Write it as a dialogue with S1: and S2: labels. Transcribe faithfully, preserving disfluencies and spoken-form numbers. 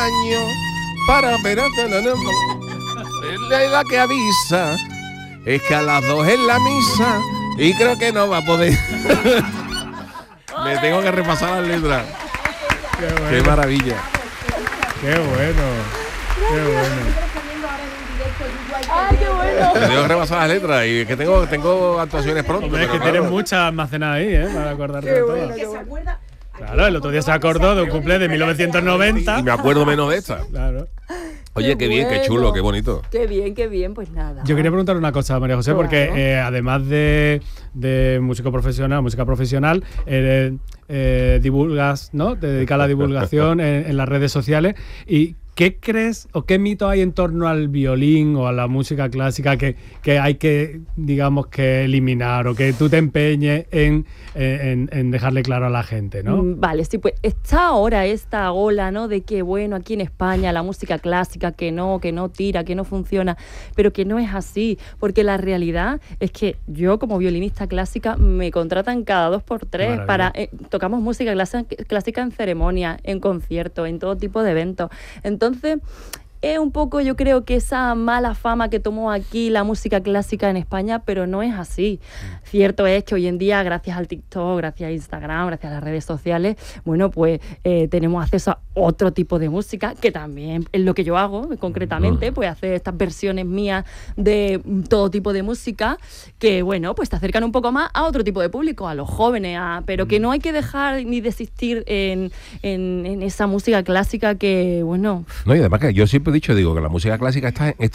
S1: año para operarte. No, no, no. La edad que avisa es que a las dos es la misa y creo que no va a poder. Me tengo que repasar las letras.
S2: Qué, bueno.
S1: Qué maravilla.
S2: Qué bueno. Qué bueno.
S3: ¡Ay, qué bueno!
S1: Me tengo que repasar las letras y que tengo, tengo actuaciones pronto.
S2: Hombre, es que
S1: pero
S2: tienes
S1: claro.
S2: muchas almacenadas ahí, ¿eh? Para acordarte
S3: Qué
S2: de
S3: bueno,
S2: todas.
S3: qué bueno.
S2: Claro, el otro día se acordó de un cumple de mil novecientos noventa.
S1: Y me acuerdo menos de esta.
S2: Claro.
S1: Oye, qué bien, qué
S3: bueno.
S1: chulo, qué bonito.
S3: Qué bien, qué bien, pues nada.
S2: Yo quería preguntar una cosa, María José,
S3: Claro.
S2: porque eh, además de, de músico profesional, música profesional, eh, eh, divulgas, ¿no? Te dedicas a la divulgación en, en las redes sociales. ¿Y qué crees o qué mito hay en torno al violín o a la música clásica que, que hay que, digamos, que eliminar o que tú te empeñes en, en, en dejarle claro a la gente, ¿no?
S3: Mm, Vale, sí, pues está ahora esta ola, ¿no? De que, bueno, aquí en España la música clásica que no, que no tira, que no funciona, pero que no es así, porque la realidad es que yo como violinista clásica me contratan cada dos por tres
S2: Maravilla.
S3: para... Eh, tocamos música clásica, clásica en ceremonia, en conciertos, en todo tipo de eventos. Entonces... Es un poco, yo creo que esa mala fama que tomó aquí la música clásica en España, pero no es así. Mm. Cierto es que hoy en día, gracias al TikTok, gracias a Instagram, gracias a las redes sociales, bueno, pues eh, tenemos acceso a otro tipo de música, que también es lo que yo hago, concretamente, mm. pues hacer estas versiones mías de todo tipo de música, que, bueno, pues te acercan un poco más a otro tipo de público, a los jóvenes, a, pero mm. que no hay que dejar ni desistir en, en, en esa música clásica que, bueno...
S1: No, y además que yo siempre he dicho, digo, que la música clásica está, está